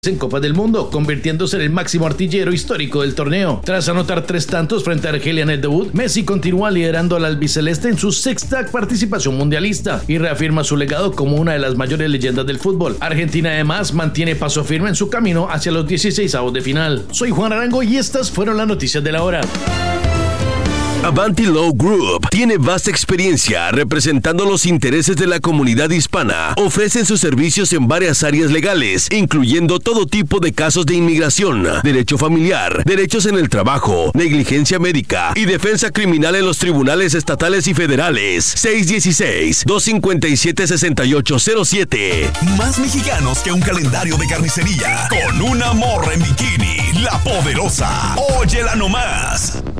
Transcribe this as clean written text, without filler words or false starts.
en Copa del Mundo, convirtiéndose en el máximo artillero histórico del torneo. Tras anotar 3 tantos frente a Argelia en el debut, Messi continúa liderando al albiceleste en su sexta participación mundialista y reafirma su legado como una de las mayores leyendas del fútbol. Argentina además mantiene paso firme en su camino hacia los 16avos de final. Soy Juan Arango y estas fueron las noticias de la hora. Avanti Law Group tiene vasta experiencia representando los intereses de la comunidad hispana. Ofrecen sus servicios en varias áreas legales, incluyendo todo tipo de casos de inmigración, derecho familiar, derechos en el trabajo, negligencia médica y defensa criminal en los tribunales estatales y federales. 616-257-6807. Más mexicanos que un calendario de carnicería. Con una morra en bikini, la poderosa. Óyela nomás.